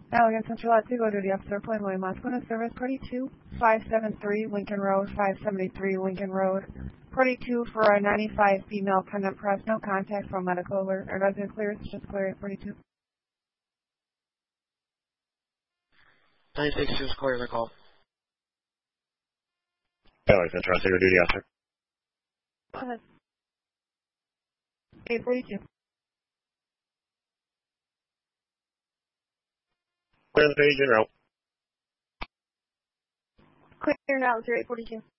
Allegan Central Otsego Duty Officer Plain William Oscona Service Party 2, 573 Lincoln Road, 573 Lincoln Road. Party 2 for a 95 female pendant press, no contact from medical alert. Or doesn't clear, it's just clear at 42. 962 is clear the call. Allegan Central Otsego Duty Officer. Go ahead. 842. Clear the page en route. Clear now, 0842.